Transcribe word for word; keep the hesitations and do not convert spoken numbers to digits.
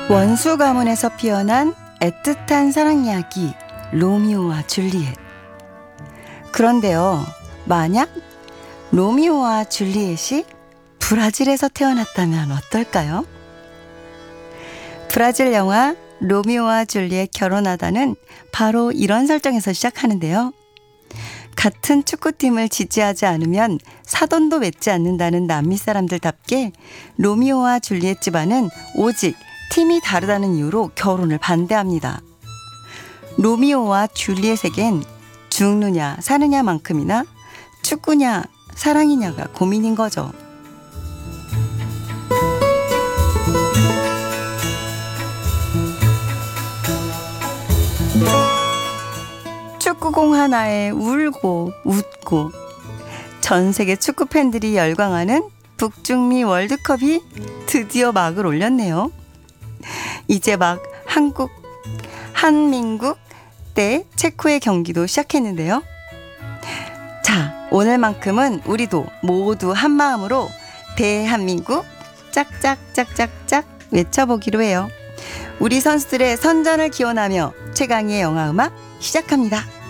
원수 가문에서 피어난 애틋한 사랑 이야기 로미오와 줄리엣. 그런데요, 만약 로미오와 줄리엣이 브라질에서 태어났다면 어떨까요? 브라질 영화 로미오와 줄리엣 결혼하다는 바로 이런 설정에서 시작하는데요. 같은 축구팀을 지지하지 않으면 사돈도 맺지 않는다는 남미 사람들답게 로미오와 줄리엣 집안은 오직 팀이 다르다는 이유로 결혼을 반대합니다. 로미오와 줄리엣에겐 죽느냐 사느냐만큼이나 축구냐 사랑이냐가 고민인 거죠. 축구공 하나에 울고 웃고 전 세계 축구 팬들이 열광하는 북중미 월드컵이 드디어 막을 올렸네요. 이제 막 한국, 한민국 대 체코의 경기도 시작했는데요. 자, 오늘만큼은 우리도 모두 한 마음으로 대한민국 짝짝짝짝짝 외쳐보기로 해요. 우리 선수들의 선전을 기원하며 최강희의 영화음악 시작합니다.